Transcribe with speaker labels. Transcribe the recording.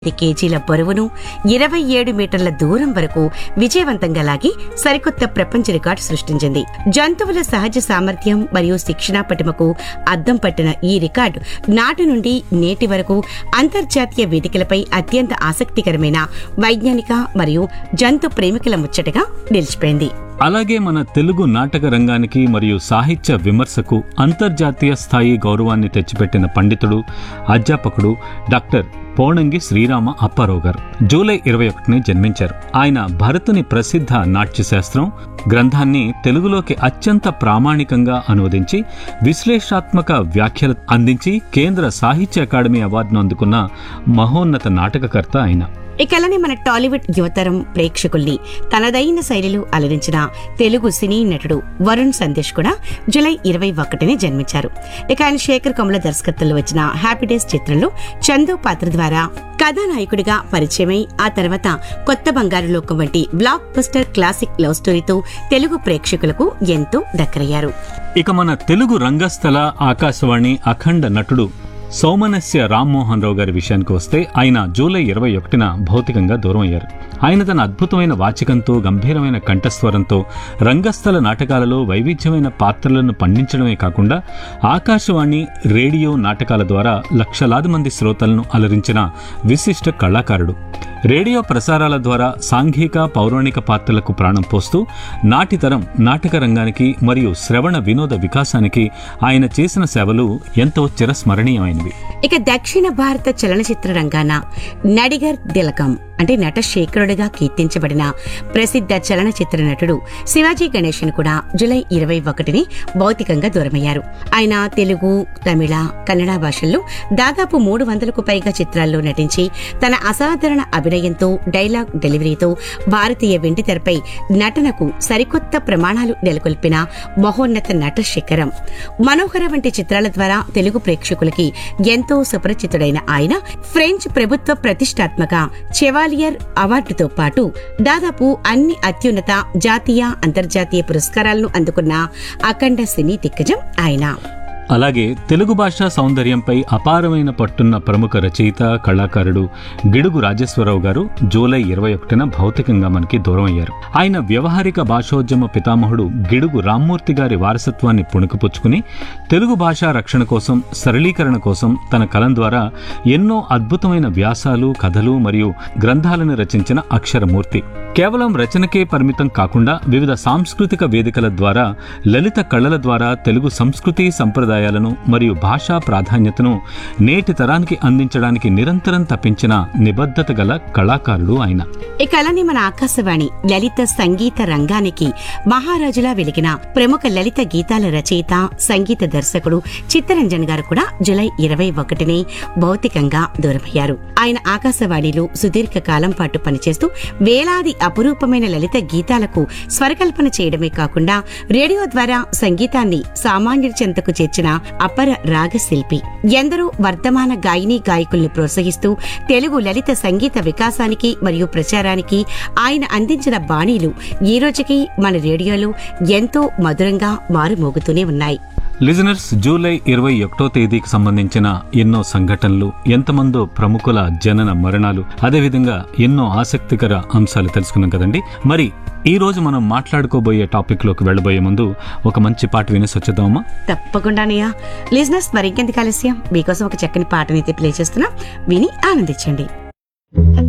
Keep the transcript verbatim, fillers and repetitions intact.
Speaker 1: పది కేజీల బరువును ఇరవై ఏడు మీటర్ల దూరం వరకు విజయవంతంగా లాగి సరికొత్త ప్రపంచ రికార్డు సృష్టించింది. జంతువుల సహజ సామర్థ్యం మరియు శిక్షణా పటిమకు అద్దం పట్టిన ఈ రికార్డు నాటి నుండి నేటి వరకు అంతర్జాతీయ వేదికలపై అత్యంత ఆసక్తికరమైన వైజ్ఞానిక మరియు జంతు ప్రేమికుల ముచ్చటగా నిలిచిపోయింది.
Speaker 2: అలాగే మన తెలుగు నాటక రంగానికి మరియు సాహిత్య విమర్శకు అంతర్జాతీయ స్థాయి గౌరవాన్ని తెచ్చిపెట్టిన పండితుడు, అధ్యాపకుడు డాక్టర్ పోణంగి శ్రీరామ అప్పారావు గారు జూలై ఇరవై ఒకటిని జన్మించారు. ఆయన భరతుని ప్రసిద్ధ నాట్యశాస్త్రం గ్రంథాన్ని తెలుగులోకి అత్యంత ప్రామాణికంగా అనువదించి విశ్లేషాత్మక వ్యాఖ్యలు అందించి కేంద్ర సాహిత్య అకాడమీ అవార్డును అందుకున్న మహోన్నత నాటకకర్త ఆయన.
Speaker 1: ఈ కళని మన టాలీవుడ్ యువతరం ప్రేక్షకుల్ని తనదైన శైలిలో అలరించిన తెలుగు సినీ నటుడు వరుణ్ సందేశ్ కూడా జూలై ఇరవై ఒకటిని జన్మించారు. ఇక ఆయన శేఖర్ కమల దర్శకత్వంలో వచ్చిన హ్యాపీ డేస్ చిత్రంలో చందు పాత్ర ద్వారా కథానాయకుడిగా పరిచయమై ఆ తర్వాత కొత్త బంగారు లోకం వంటి block buster classic love స్టోరీతో Telugu ప్రేక్షకులకు ఎంతో దగ్గరయ్యారు.
Speaker 2: ఇక మన తెలుగు రంగస్థల ఆకాశవాణి అఖండ నటుడు సౌమనస్య రామ్మోహన్ రావు గారి విషయానికి వస్తే ఆయన జూలై ఇరవై ఒకటిన భౌతికంగా దూరం అయ్యారు. ఆయన తన అద్భుతమైన వాచికంతో, గంభీరమైన కంఠస్వరంతో రంగస్థల నాటకాలలో వైవిధ్యమైన పాత్రలను పండించడమే కాకుండా ఆకాశవాణి, రేడియో నాటకాల ద్వారా లక్షలాది మంది శ్రోతలను అలరించిన విశిష్ట కళాకారుడు. రేడియో ప్రసారాల ద్వారా సాంఘిక, పౌరాణిక పాత్రలకు ప్రాణం పోస్తూ నాటితరం నాటక రంగానికి మరియు శ్రవణ వినోద వికాసానికి ఆయన చేసిన సేవలు ఎంతో చిరస్మరణీయమైనవి.
Speaker 1: ఇక దక్షిణ భారత చలనచిత్ర రంగాన నడిగర్ తిలకం అంటే నటశేఖరుడిగా కీర్తించబడిన ప్రసిద్ధ చలనచిత్ర నటుడు శివాజీ గణేశన్ కూడా జూలై ఇరవై ఒకటిని భౌతికంగా దూరమయ్యారు. ఆయన తెలుగు, తమిళ, కన్నడ భాషల్లో దాదాపు మూడు వందలకు పైగా చిత్రాల్లో నటించి తన అసాధారణ అభినయంతో, డైలాగ్ డెలివరీతో భారతీయ వెండితెరపై నటనకు సరికొత్త ప్రమాణాలు నెలకొల్పిన మహోన్నత నట శిఖరం. మనోహర వంటి చిత్రాల ద్వారా తెలుగు ప్రేక్షకులకి ఎంతో సుపరిచితుడైన ఆయన ఫ్రెంచ్ ప్రభుత్వ ప్రతిష్టాత్మక చెవాలియర్ అవార్డుతో పాటు దాదాపు అన్ని అత్యున్నత జాతీయ, అంతర్జాతీయ పురస్కారాలను అందుకున్న అఖండ సినీ దిగ్గజం ఆయన.
Speaker 2: అలాగే తెలుగు భాషా సౌందర్యంపై అపారమైన పట్టున్న ప్రముఖ రచయిత, కళాకారుడు గిడుగు రాజేశ్వరరావు గారు జూలై ఇరవై ఒకటిన భౌతికంగా మనకి దూరం అయ్యారు. ఆయన వ్యవహారిక భాషోద్యమ పితామహుడు గిడుగు రామ్మూర్తి గారి వారసత్వాన్ని పుణుకుపుచ్చుకుని తెలుగు భాషా రక్షణ కోసం, సరళీకరణ కోసం తన కలం ద్వారా ఎన్నో అద్భుతమైన వ్యాసాలు, కథలు మరియు గ్రంథాలను రచించిన అక్షరమూర్తి. కేవలం రచనకే పరిమితం కాకుండా వివిధ సాంస్కృతిక వేదికల ద్వారా, లలిత కళల ద్వారా తెలుగు సంస్కృతి, సంప్రదాయాలను మరియు భాషా ప్రాధాన్యతను నేటి తరానికి అందించడానికి నిరంతరం తప్పించిన నిబద్ధత గల కళాకారుడు ఆయన.
Speaker 1: ఈ కళని మన ఆకాశవాణి లలిత సంగీత రంగానికి మహారాజులా వెలిగిన ప్రముఖ లలిత గీతాల రచయిత, సంగీత దర్శకుడు చిత్తరంజన్ గారు కూడా జూలై ఇరవై ఒకటిని భౌతికంగా దూరమయ్యారు. ఆయన ఆకాశవాణిలో సుదీర్ఘ కాలం పాటు పనిచేస్తూ వేలాది అపురూపమైన లలిత గీతాలకు స్వరకల్పన చేయడమే కాకుండా రేడియో ద్వారా సంగీతాన్ని సామాన్యుడి చెంతకు చేర్చిన అపర రాగశిల్పి. ఎందరో వర్ధమాన గాయని గాయకుల్ని ప్రోత్సహిస్తూ తెలుగు లలిత సంగీత వికాసానికి మరియు ప్రచారానికి ఆయన అందించిన బాణీలు ఈ రోజుకి మన రేడియోలో ఎంతో మధురంగా మారుమోగుతూనే ఉన్నాయి.
Speaker 2: లిజనర్స్, జూలై ఇరవై ఒకటో తేదీకి సంబంధించిన ఎన్నో సంఘటనలు, ఎంతమందో ప్రముఖుల జనన మరణాలు, అదేవిధంగా ఎన్నో ఆసక్తికర అంశాలు తెలుసుకున్నాం కదండి. మరి ఈ రోజు మనం మాట్లాడుకోబోయే టాపిక్ లోకి వెళ్లబోయే ముందు ఒక మంచి పాట వినేసి వచ్చేద్దామా?
Speaker 1: తప్పకుండానయ్యా. లిజనర్స్, మరి ఇంకెందుకు ఆలస్యం, మీకోసం ఒక చక్కని పాటనైతే ప్లే చేస్తున్నా, విని ఆనందించండి.